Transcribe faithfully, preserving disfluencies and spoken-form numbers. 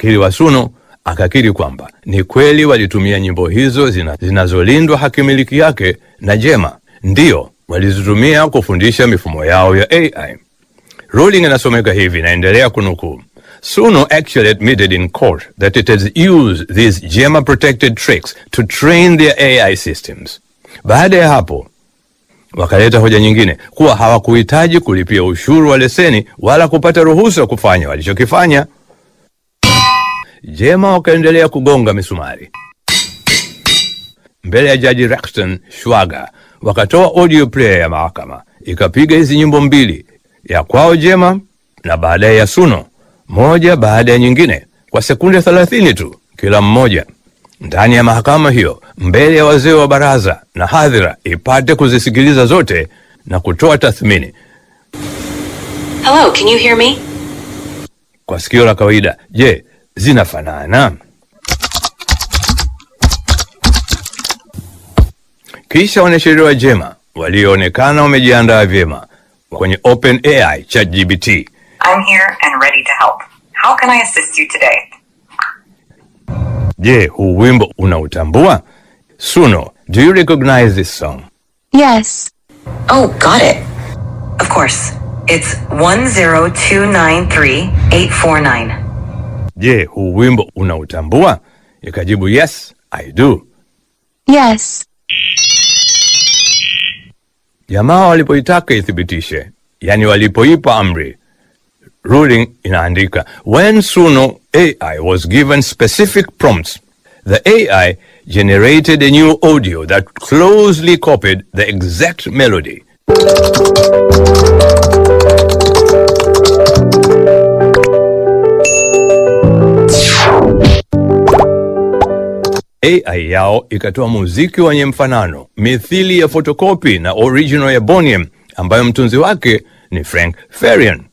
Wakili wa Suno akakiri kwamba ni kweli walitumia nyimbo hizo zina, zinazolindwa hakimiliki yake na Jema. Ndiyo, walizitumia kufundisha mifumo yao ya A I. Ruling inasomeka hivi, naendelea kunukuu. Suno actually admitted in court that it has used these Jema protected tricks to train their A I systems. Baada ya hapo wakaleta hoja nyingine kuwa hawakuhitaji kulipia ushuru wa leseni wala kupata ruhusa kufanya walichokifanya. Jema wakaendelea kugonga misumari mbele ya Jaji Rexton Schwager. Wakatoa audio player ya mahakama ikapiga hizi nyimbo mbili, ya kwao Jema na baadaye ya Suno, moja baada ya nyingine kwa sekunde thelathini tu kila mmoja, ndani ya mahakama hiyo, mbele ya wazee wa baraza na hadhira ipate kuzisikiliza zote na kutoa tathmini. Hello, can you hear me? Kwa sikio la kawaida, je, zinafanana? Kisha wanasheria wa Jema walioonekana wamejiandaa vyema kwenye OpenAI ChatGPT. I'm here and ready to help. How can I assist you today? Je, huu wimbo unautambua? Suno, do you recognize this song? Yes. Oh, got it. Of course. It's one zero two nine three eight four nine. Je, huu wimbo unautambua? Ikajibu, yes, I do. Yes. Jamaa walipoitaka ithibitishe, yani walipoipa amri, ruling inaandika, when Suno A I was given specific prompts, the A I generated a new audio that closely copied the exact melody. A I yao ikatoa muziki wenye mfanano, mithili ya photocopy na original ya Boniem, ambayo mtunzi wake ni Frank Farian.